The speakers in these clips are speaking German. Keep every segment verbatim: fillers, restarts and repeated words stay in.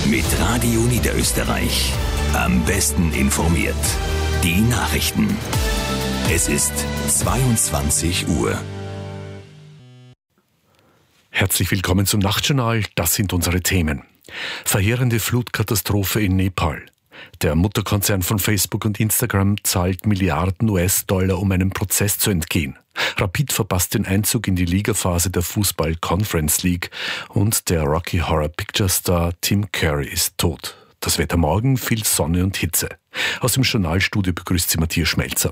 Mit Radio Niederösterreich. Am besten informiert. Die Nachrichten. Es ist zweiundzwanzig Uhr. Herzlich willkommen zum Nachtjournal. Das sind unsere Themen. Verheerende Flutkatastrophe in Nepal. Der Mutterkonzern von Facebook und Instagram zahlt Milliarden U S-Dollar, um einem Prozess zu entgehen. Rapid verpasst den Einzug in die Ligaphase der Fußball-Conference League und der Rocky Horror Picture Star Tim Curry ist tot. Das Wetter morgen, viel Sonne und Hitze. Aus dem Journalstudio begrüßt Sie Matthias Schmelzer.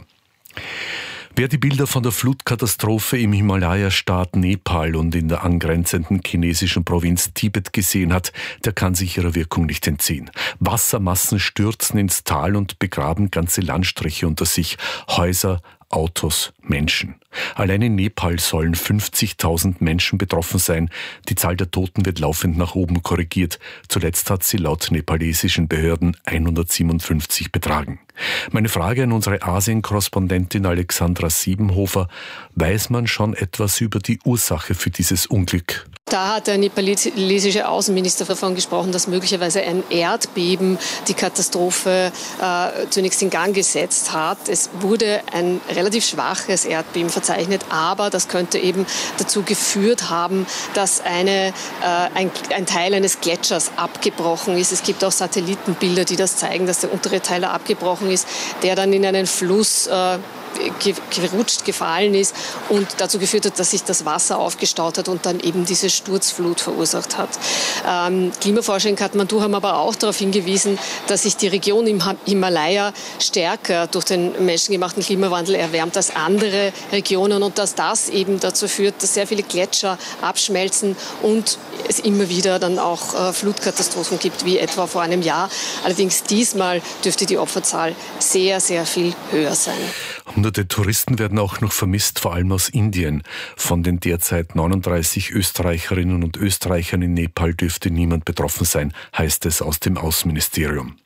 Wer die Bilder von der Flutkatastrophe im Himalaya-Staat Nepal und in der angrenzenden chinesischen Provinz Tibet gesehen hat, der kann sich ihrer Wirkung nicht entziehen. Wassermassen stürzen ins Tal und begraben ganze Landstriche unter sich, Häuser, Autos, Menschen. Allein in Nepal sollen fünfzigtausend Menschen betroffen sein. Die Zahl der Toten wird laufend nach oben korrigiert. Zuletzt hat sie laut nepalesischen Behörden hundertsiebenundfünfzig betragen. Meine Frage an unsere Asien-Korrespondentin Alexandra Siebenhofer: Weiß man schon etwas über die Ursache für dieses Unglück? Da hat der nepalesische Außenminister davon gesprochen, dass möglicherweise ein Erdbeben die Katastrophe äh, zunächst in Gang gesetzt hat. Es wurde ein relativ schwaches Erdbeben verzeichnet, aber das könnte eben dazu geführt haben, dass eine, äh, ein, ein Teil eines Gletschers abgebrochen ist. Es gibt auch Satellitenbilder, die das zeigen, dass der untere Teil abgebrochen ist, der dann in einen Fluss äh, gerutscht, gefallen ist und dazu geführt hat, dass sich das Wasser aufgestaut hat und dann eben diese Sturzflut verursacht hat. Ähm, Klimaforscher in Kathmandu haben aber auch darauf hingewiesen, dass sich die Region im Himalaya stärker durch den menschengemachten Klimawandel erwärmt als andere Regionen und dass das eben dazu führt, dass sehr viele Gletscher abschmelzen und es immer wieder dann auch äh, Flutkatastrophen gibt, wie etwa vor einem Jahr. Allerdings diesmal dürfte die Opferzahl sehr, sehr viel höher sein. Hunderte Touristen werden auch noch vermisst, vor allem aus Indien. Von den derzeit neununddreißig Österreicherinnen und Österreichern in Nepal dürfte niemand betroffen sein, heißt es aus dem Außenministerium.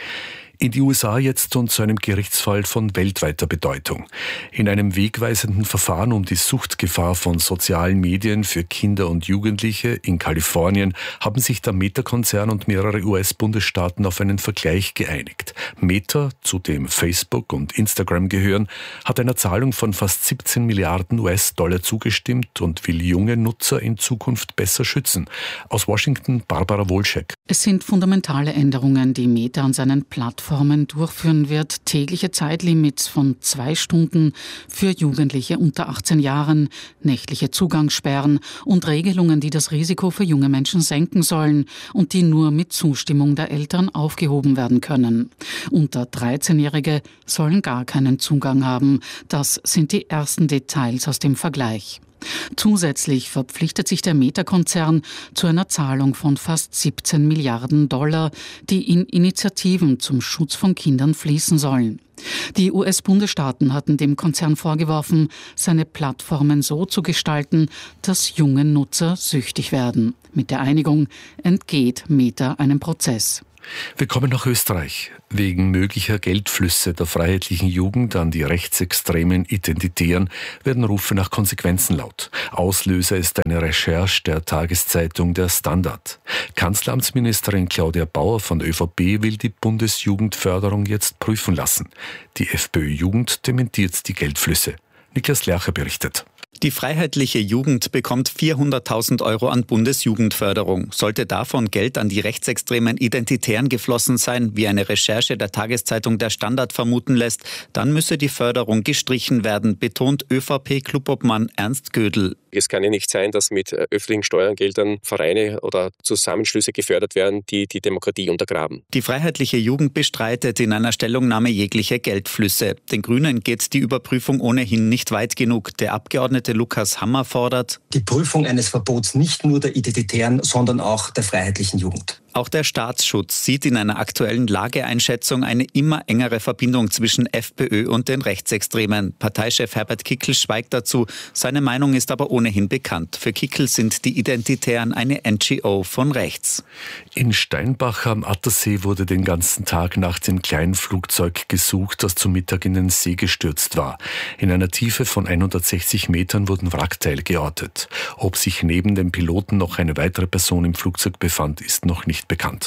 In die U S A jetzt und zu einem Gerichtsfall von weltweiter Bedeutung. In einem wegweisenden Verfahren um die Suchtgefahr von sozialen Medien für Kinder und Jugendliche in Kalifornien haben sich der Meta-Konzern und mehrere U S-Bundesstaaten auf einen Vergleich geeinigt. Meta, zu dem Facebook und Instagram gehören, hat einer Zahlung von fast siebzehn Milliarden U S-Dollar zugestimmt und will junge Nutzer in Zukunft besser schützen. Aus Washington Barbara Wolschek. Es sind fundamentale Änderungen, die Meta an seinen Plattformen durchführen wird. Tägliche Zeitlimits von zwei Stunden für Jugendliche unter achtzehn Jahren, nächtliche Zugangssperren und Regelungen, die das Risiko für junge Menschen senken sollen und die nur mit Zustimmung der Eltern aufgehoben werden können. Unter dreizehnjährige sollen gar keinen Zugang haben. Das sind die ersten Details aus dem Vergleich. Zusätzlich verpflichtet sich der Meta-Konzern zu einer Zahlung von fast siebzehn Milliarden Dollar, die in Initiativen zum Schutz von Kindern fließen sollen. Die U S-Bundesstaaten hatten dem Konzern vorgeworfen, seine Plattformen so zu gestalten, dass junge Nutzer süchtig werden. Mit der Einigung entgeht Meta einem Prozess. Wir kommen nach Österreich. Wegen möglicher Geldflüsse der Freiheitlichen Jugend an die rechtsextremen Identitären werden Rufe nach Konsequenzen laut. Auslöser ist eine Recherche der Tageszeitung Der Standard. Kanzleramtsministerin Claudia Bauer von der ÖVP will die Bundesjugendförderung jetzt prüfen lassen. Die FPÖ-Jugend dementiert die Geldflüsse. Niklas Lercher berichtet. Die Freiheitliche Jugend bekommt vierhunderttausend Euro an Bundesjugendförderung. Sollte davon Geld an die rechtsextremen Identitären geflossen sein, wie eine Recherche der Tageszeitung Der Standard vermuten lässt, dann müsse die Förderung gestrichen werden, betont ÖVP-Clubobmann Ernst Gödel. Es kann ja nicht sein, dass mit öffentlichen Steuergeldern Vereine oder Zusammenschlüsse gefördert werden, die die Demokratie untergraben. Die Freiheitliche Jugend bestreitet in einer Stellungnahme jegliche Geldflüsse. Den Grünen geht die Überprüfung ohnehin nicht weit genug. Der Abgeordnete Lukas Hammer fordert die Prüfung eines Verbots nicht nur der Identitären, sondern auch der Freiheitlichen Jugend. Auch der Staatsschutz sieht in einer aktuellen Lageeinschätzung eine immer engere Verbindung zwischen FPÖ und den Rechtsextremen. Parteichef Herbert Kickl schweigt dazu. Seine Meinung ist aber ohnehin bekannt. Für Kickl sind die Identitären eine N G O von rechts. In Steinbach am Attersee wurde den ganzen Tag nach dem kleinen Flugzeug gesucht, das zum Mittag in den See gestürzt war. In einer Tiefe von hundertsechzig Metern wurden Wrackteile geortet. Ob sich neben dem Piloten noch eine weitere Person im Flugzeug befand, ist noch nicht bekannt.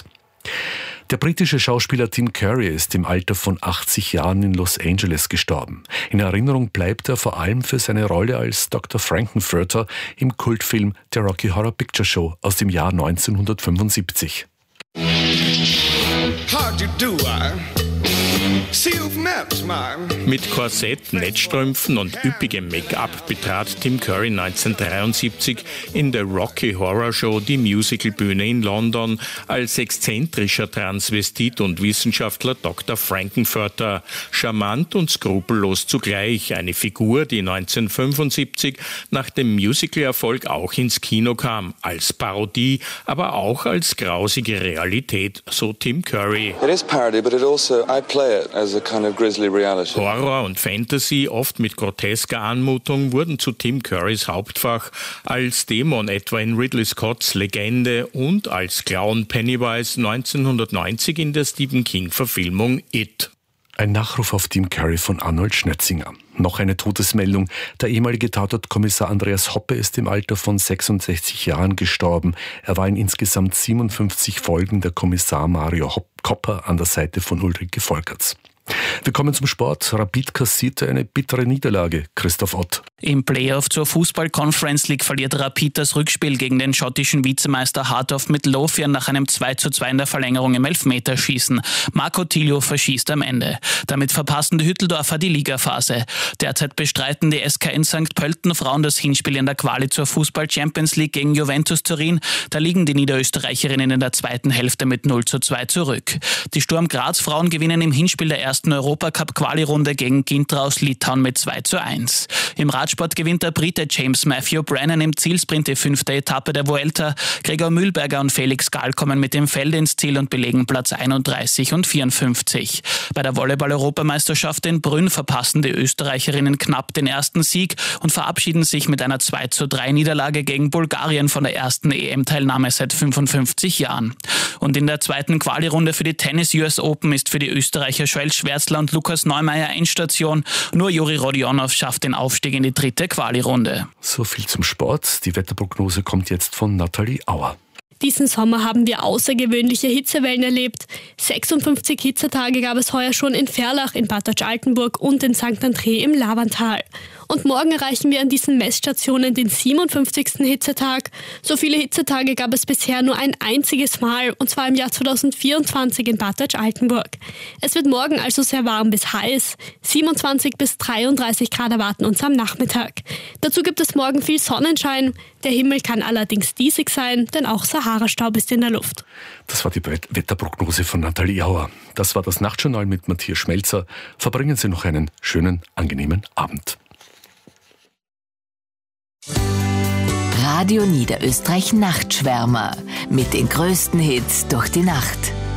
Der britische Schauspieler Tim Curry ist im Alter von achtzig Jahren in Los Angeles gestorben. In Erinnerung bleibt er vor allem für seine Rolle als Doktor Frankenfurter im Kultfilm The Rocky Horror Picture Show aus dem Jahr neunzehnhundertfünfundsiebzig. How'd you do, I? See you've met my... Mit Korsett, Netzstrümpfen und üppigem Make-up betrat Tim Curry neunzehnhundertdreiundsiebzig in der Rocky Horror Show die Musicalbühne in London als exzentrischer Transvestit und Wissenschaftler Doktor Frankenfurter. Charmant und skrupellos zugleich. Eine Figur, die neunzehnhundertfünfundsiebzig nach dem Musicalerfolg auch ins Kino kam. Als Parodie, aber auch als grausige Realität, so Tim Curry. It is parody, but it also, I play it as a kind of grisly reality. Horror und Fantasy, oft mit grotesker Anmutung, wurden zu Tim Currys Hauptfach, als Dämon etwa in Ridley Scotts Legende und als Clown Pennywise neunzehnhundertneunzig in der Stephen King-Verfilmung It. Ein Nachruf auf Tim Curry von Arnold Schnetzinger. Noch eine Todesmeldung. Der ehemalige Tatortkommissar Andreas Hoppe ist im Alter von sechsundsechzig Jahren gestorben. Er war in insgesamt siebenundfünfzig Folgen der Kommissar Mario Kopper an der Seite von Ulrike Volkerts. Wir kommen zum Sport. Rapid kassierte eine bittere Niederlage. Christoph Ott. Im Playoff zur Fußball-Conference League verliert Rapid das Rückspiel gegen den schottischen Vizemeister Heart of Midlothian nach einem zwei zu zwei in der Verlängerung im Elfmeterschießen. Marco Tilio verschießt am Ende. Damit verpassen die Hütteldorfer die Ligaphase. Derzeit bestreiten die S K in Sankt Pölten Frauen das Hinspiel in der Quali zur Fußball-Champions League gegen Juventus Turin. Da liegen die Niederösterreicherinnen in der zweiten Hälfte mit null zu zwei zurück. Die Sturm Graz Frauen gewinnen im Hinspiel der ersten Europacup-Quali-Runde gegen Gintra aus Litauen mit zwei zu eins. Im Radsport gewinnt der Brite James Matthew Brennan im Zielsprint die fünfte Etappe der Vuelta. Gregor Mühlberger und Felix Gall kommen mit dem Feld ins Ziel und belegen Platz einunddreißig und vierundfünfzig. Bei der Volleyball-Europameisterschaft in Brünn verpassen die Österreicherinnen knapp den ersten Sieg und verabschieden sich mit einer zwei zu drei Niederlage gegen Bulgarien von der ersten E M-Teilnahme seit fünfundfünfzig Jahren. Und in der zweiten Quali-Runde für die Tennis-U S Open ist für die Österreicher Joel Schwärzler und Lukas Neumeier Endstation. Nur Juri Rodionov schafft den Aufstieg in die dritte Quali-Runde. So viel zum Sport. Die Wetterprognose kommt jetzt von Nathalie Auer. Diesen Sommer haben wir außergewöhnliche Hitzewellen erlebt. sechsundfünfzig Hitzetage gab es heuer schon in Ferlach, in Bad Tauschaltenburg und in Sankt André im Lavantal. Und morgen erreichen wir an diesen Messstationen den siebenundfünfzigsten Hitzetag. So viele Hitzetage gab es bisher nur ein einziges Mal, und zwar im Jahr zweitausendvierundzwanzig in Bad Tauschaltenburg. Es wird morgen also sehr warm bis heiß. siebenundzwanzig bis dreiunddreißig Grad erwarten uns am Nachmittag. Dazu gibt es morgen viel Sonnenschein. Der Himmel kann allerdings diesig sein, denn auch Sahara-Staub ist in der Luft. Das war die Wetterprognose von Nathalie Auer. Das war das Nachtjournal mit Matthias Schmelzer. Verbringen Sie noch einen schönen, angenehmen Abend. Radio Niederösterreich Nachtschwärmer mit den größten Hits durch die Nacht.